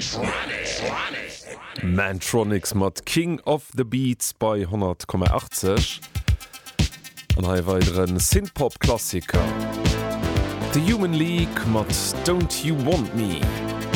Mantronics mat King of the Beats bei 100,80 an hai weiteren Synthpop-Klassiker. The Human League mat Don't You Want Me.